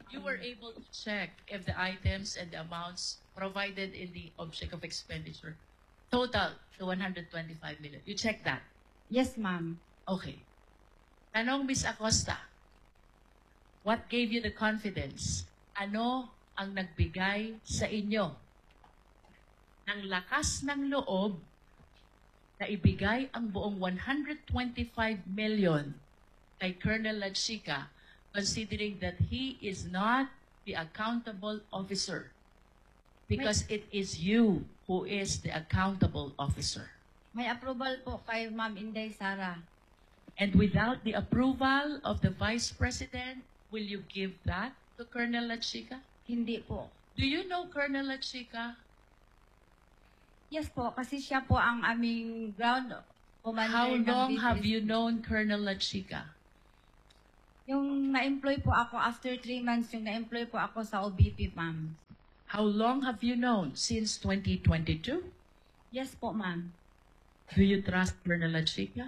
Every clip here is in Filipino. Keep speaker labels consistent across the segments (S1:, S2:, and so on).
S1: You were able to check if the items and the amounts provided in the object of expenditure total to 125 million. You check that.
S2: Yes, ma'am.
S1: Okay. Tanong, Miss Acosta, what gave you the confidence? Ano ang nagbigay sa inyo ng lakas ng loob na ibigay ang buong 125 million kay Colonel Lachica, considering that he is not the accountable officer? Because it is you who is the accountable officer.
S2: May approval po kay Ma'am Inday Sara.
S1: And without the approval of the Vice President, will you give that to Colonel Lachica?
S2: Hindi po.
S1: Do you know Colonel Lachica?
S2: Yes po, kasi siya po ang aming ground commander
S1: How
S2: ng
S1: long
S2: DPS.
S1: have you known Colonel Lachica?
S2: Yung na-employ po ako after 3 months, yung na-employ po ako sa OBP, ma'am.
S1: How long have you known? Since 2022?
S2: Yes po, ma'am.
S1: Do you trust Colonel Lachica?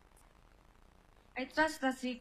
S2: I trust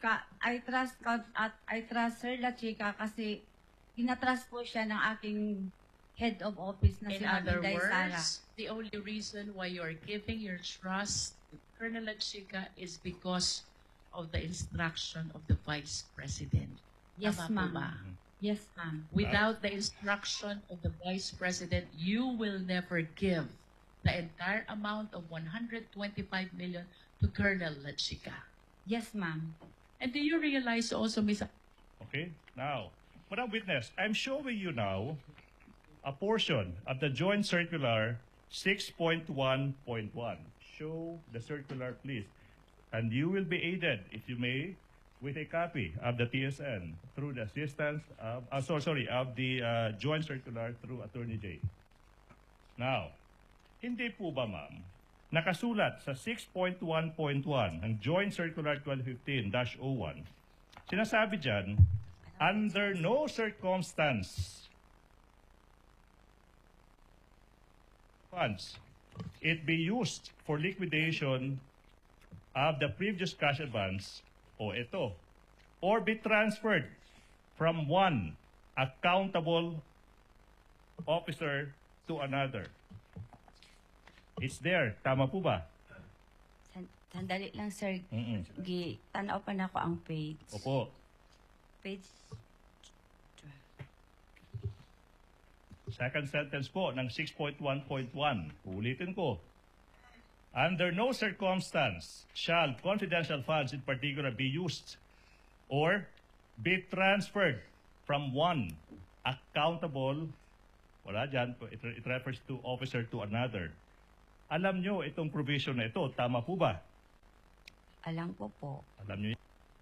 S2: Sir Lachica kasi ginatrust po siya ng aking head of office na si
S1: In
S2: Ma'am
S1: other
S2: Inday Sara.
S1: words, the only reason why you are giving your trust to Colonel Lachica is because of the instruction of the Vice President.
S2: Yes,
S1: Tama po
S2: ma'am.
S1: ba?
S2: Yes, ma'am.
S1: Without the instruction of the Vice President, you will never give the entire amount of 125 million to Colonel Lachica.
S2: Yes, ma'am.
S1: And do you realize also, Ms.
S3: Okay, now, Madam Witness, I'm showing you now a portion of the Joint Circular 6.1.1. Show the circular, please. And you will be aided, if you may, with a copy of the TSN through the assistance of, of the Joint Circular through Attorney J. Now, hindi po ba, ma'am, nakasulat sa 6.1.1 ng Joint Circular 2015-01, sinasabi dyan, under no circumstance funds it be used for liquidation of the previous cash advance or be transferred from one accountable officer to another. It's there. Tama po ba?
S2: Sandali lang, sir. Tanaw pa na ako ang page.
S3: Opo.
S2: Page.
S3: Second sentence po ng 6.1.1. Ulitin ko. Under no circumstance shall confidential funds in particular be used or be transferred from one accountable, wala dyan, it refers to officer to another. Alam nyo itong provision na ito, tama po ba?
S2: Alam ko po.
S3: Alam nyo.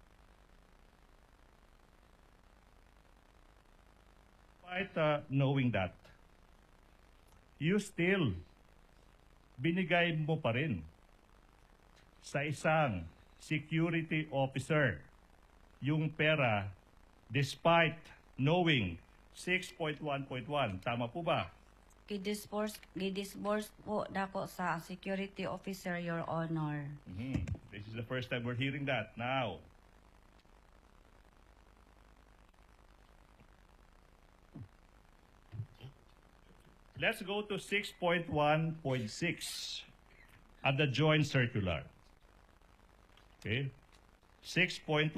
S3: Despite knowing that, you still binigay mo pa rin sa isang security officer yung pera despite knowing 6.1.1. Tama po ba?
S2: Gidisburse po dako sa security officer, Your Honor.
S3: This is the first time we're hearing that. Now, let's go to 6.1.6 at the joint circular. Okay? 6.1.6.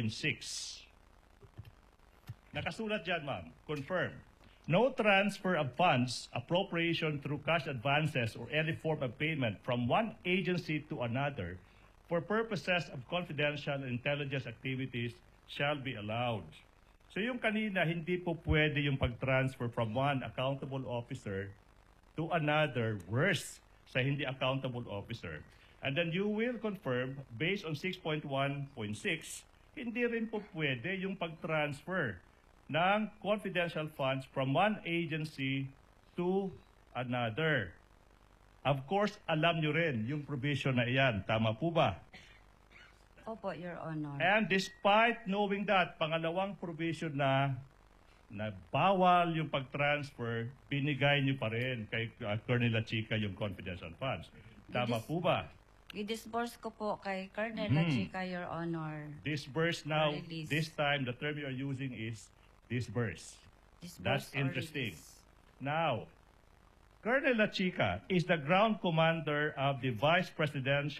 S3: Nakasulat dyan, ma'am. Confirm. No transfer of funds, appropriation through cash advances, or any form of payment from one agency to another for purposes of confidential intelligence activities shall be allowed. So yung kanina, hindi po pwede yung pag-transfer from one accountable officer to another, worse, sa hindi accountable officer. And then you will confirm, based on 6.1.6, hindi rin po pwede yung pag-transfer ng confidential funds from one agency to another. Of course, alam nyo rin yung provision na iyan. Tama po ba?
S2: Opo, Your Honor.
S3: And despite knowing that, pangalawang provision na bawal yung pag-transfer, binigay nyo pa rin kay Colonel Lachica yung confidential funds. Tama po ba?
S2: I-disburse ko po kay Colonel Lachica, Your Honor.
S3: Disburse now,
S2: Release.
S3: this time, the term you are using is disbursed.
S2: Disbursed
S3: That's interesting.
S2: or released.
S3: Now, Colonel La Chica is the ground commander of the Vice President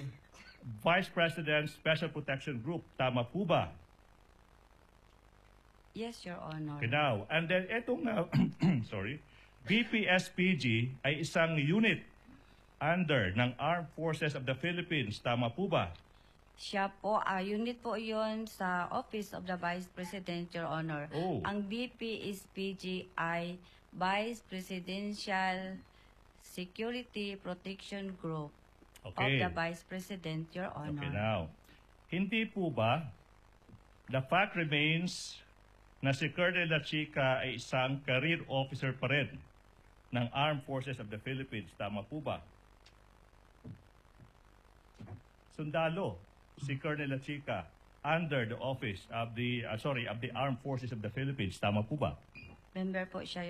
S3: Special Protection Group. Tama po ba?
S2: Yes, Your Honor.
S3: Okay, now, and then etong sorry, BPSPG ay isang unit under ng Armed Forces of the Philippines. Tama po ba?
S2: Siya po, unit po yon sa Office of the Vice President, Your Honor.
S3: Oh.
S2: Ang BP is PGI, Vice Presidential Security Protection Group of
S3: Okay.
S2: the Vice President, Your Honor.
S3: Okay, now, hindi po ba the fact remains na si Colonel La Chica ay isang career officer pa rin ng Armed Forces of the Philippines. Tama po ba? Sundalo, si Colonel La Chica under the office of the Armed Forces of the Philippines. Tama po ba?
S2: Member po siya,